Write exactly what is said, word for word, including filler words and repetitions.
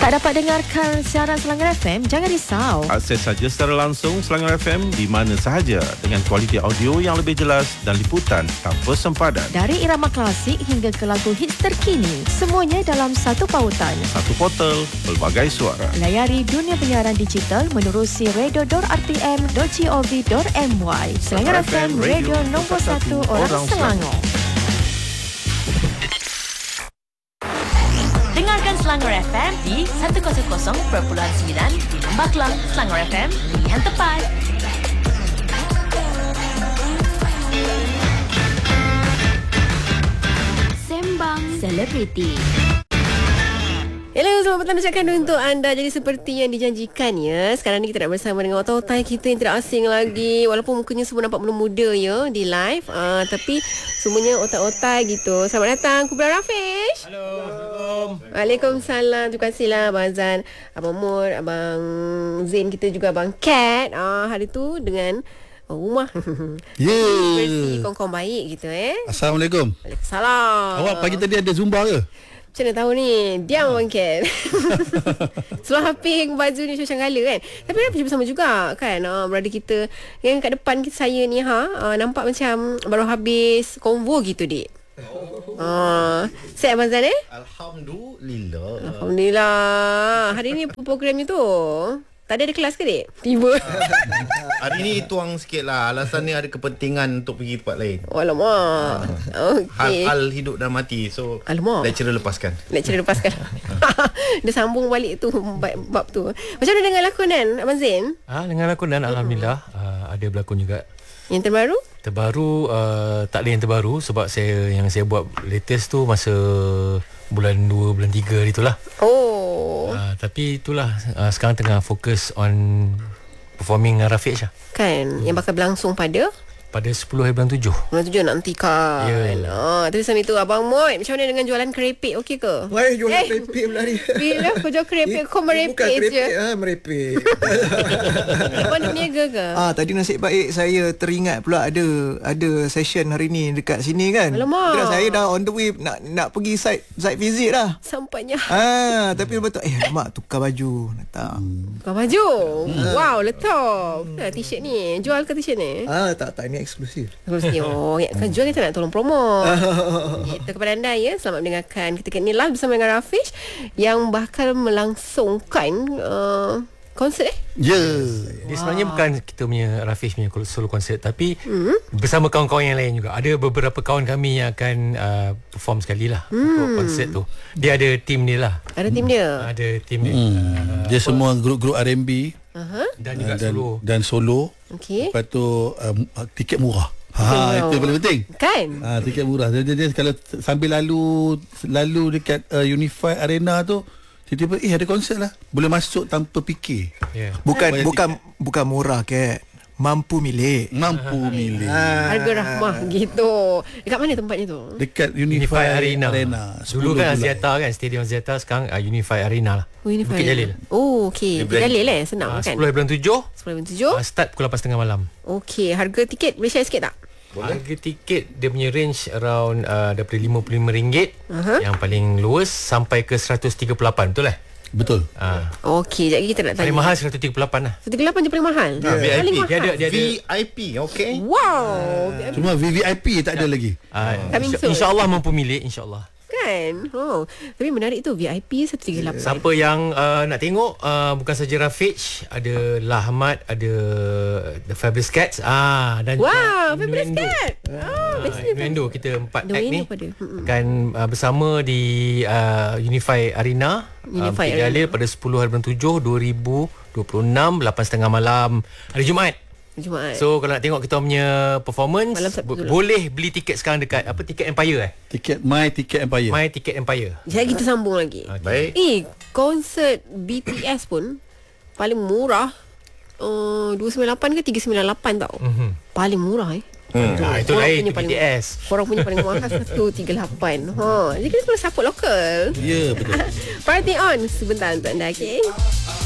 Tak dapat dengarkan siaran Selangor F M? Jangan risau. Akses saja secara langsung Selangor F M di mana sahaja dengan kualiti audio yang lebih jelas dan liputan tanpa sempadan. Dari irama klasik hingga ke lagu hits terkini, semuanya dalam satu pautan. Satu portal, pelbagai suara. Layari dunia penyiaran digital menerusi radio dot r t m dot gov dot m y. Selangor F M, radio nombor satu orang, orang Selangor. Dengarkan Selangor F M di seratus perpuluhan sembilan di Lembah Kelang. Selangor F M, pilihan tepat. Sembang Selebriti. Hello, selamat petang ucapkan untuk anda. Jadi seperti yang dijanjikan ya, sekarang ni kita nak bersama dengan otai-otai kita yang tidak asing lagi. Walaupun mukanya semua nampak belum muda ya di live, uh, tapi semuanya otai-otai gitu. Selamat datang Kubra Rafish. Halo, Assalamualaikum. Waalaikumsalam. Terima kasihlah Abang Azan, Abang Mur, Abang Zain, kita juga Abang Cat. uh, Hari tu dengan rumah yeah. bersih, kong-kong baik gitu eh. Assalamualaikum. Waalaikumsalam. Awak pagi tadi ada Zumba ke? Macam mana tahu ni? Diam Abang Cat. Seluar haping baju ni macam gala kan. Tapi kenapa bersama juga kan, uh, brother kita yang kat depan kita, saya ni ha, uh, nampak macam baru habis konvo gitu dik. Oh. Uh, Sihat Abang Zan eh? Alhamdulillah. Alhamdulillah. Hari ni apa programnya tu? Tadi ada kelas ke dik? Tiba. Hari ni tuang sikit lah. Alasan ni ada kepentingan untuk pergi tempat lain. Oh, alamak. Okay. Hal-hal hidup dan mati. So alamak. lecturer lepaskan. Lecturer lepaskan. Dia sambung balik tu bab, bab tu. Macam mana dengan lakonan Abang Zain? Ah, dengan lakonan Alhamdulillah uh, ada berlakon juga. Yang terbaru? Terbaru uh, tak ada yang terbaru sebab saya yang saya buat latest tu masa bulan dua, bulan tiga itulah. Oh. Uh, tapi itulah uh, sekarang tengah fokus on performing dengan Rafiq lah. Kan, yang bakal berlangsung pada pada sepuluh hari bulan tujuh. Bulan tujuh nanti kan. Ya. Ah, tapi sambil tu Abang Moy, macam mana dengan jualan kerepek, okey ke? Wah, jualan Eh, kerepek pula ni. Bila kau jual kerepek, kau merepek Bukan kerepek, je. ha, merepek. Abang nak berniaga ke? Ah, tadi nasib baik saya teringat pula ada ada session hari ni dekat sini kan. Alamak. Kira saya dah on the way nak nak pergi site site visit dah. Sampainya. Ah, tapi lepas tu eh alamak tukar baju datang. Kau baju. Wow, letak. Nah, t-shirt ni. Jual ke t-shirt ni? Ah, tak tak ni eksklusif. Oh, ya, kan jual kita nak tolong promo. Itu kepada anda ya, selamat mendengarkan kita ni live bersama dengan Rafish yang bakal melangsungkan uh, konsert eh? Ya. Yeah. Dia sebenarnya bukan kita punya Rafiq punya solo konsert, tapi mm. bersama kawan-kawan yang lain juga. Ada beberapa kawan kami yang akan uh, perform sekali lah mm. untuk konsert tu. Dia ada tim dia lah. Ada tim dia? Ada tim dia. Hmm. Uh, dia semua grup-grup R and B uh-huh. dan juga uh, dan, solo. Dan solo. Okay. Lepas tu um, tiket murah. Ha, itu yang paling penting. Kan? Ha, tiket murah. Jadi dia, dia kalau sambil lalu lalu dekat uh, Unify Arena tu, tiba-tiba eh ada konsert lah. Boleh masuk tanpa fikir. Yeah. Bukan Bayar bukan tiket. bukan murah ke. Mampu milik. Mampu milik. Harga rahmah gitu. Dekat mana tempatnya tu? Dekat Unify, Unify Arena. Arena. Dulu kan Aziata kan, Stadium Aziata, sekarang uh, Unify Arena lah. Oh, ini Bukit Jalil. Oh, okey. Bukit Jalil eh, senang Uh, kan? sepuluh hari bulan tujuh. sepuluh bulan tujuh. Uh, start pukul lapan tiga puluh malam. Okey, harga tiket boleh share sikit tak? Boleh. Harga tiket dia punya range around uh, daripada lima puluh lima ringgit uh-huh. yang paling lowest sampai ke seratus tiga puluh lapan, betul eh? Betul. Ah. Okey, jadi kita nak tanya. Paling mahal seratus tiga puluh lapan lah. seratus tiga puluh lapan je paling mahal. Yeah. V I P. Paling mahal. Dia ada dia ada V I P, okey. Wow. Cuma V V I P tak ada lagi. Uh, Coming insya, soon. InsyaAllah mampu milik, insyaAllah. Kan? Oh, tapi menarik tu V I P seratus tiga puluh lapan. Siapa yang uh, nak tengok uh, bukan saja Rafiq, ada Lahmat, ada The Fabulous Cats, ah dan Wow, juga Fabulous Innuendo. Cat. Oh, best Ah, ni. Innuendo, kita empat act Innuendo ni pada. Mm-mm. kan uh, bersama di uh, Unify Arena, Unify uh, Bukit Jalil Arena. pada sepuluh hari bulan tujuh dua ribu dua puluh enam, lapan tiga puluh malam hari Jumaat. Jumaat. So kalau nak tengok kita punya performance, Malam Sabtu bo- lah. boleh beli tiket sekarang dekat apa, Tiket Empire eh? Tiket My Tiket Empire. My Tiket Empire. Jadi kita sambung lagi. Okay. Baik. Eh, konsert B T S pun paling murah uh, dua sembilan lapan ke tiga sembilan lapan tau. Mhm. Paling murah eh. Hmm. Ah, itu Korang lain, punya itu paling- B T S. Korang punya paling mahal seratus tiga puluh lapan. Ha, jadi kita perlu support lokal. Ya, betul. Party on sebentar untuk anda, okey?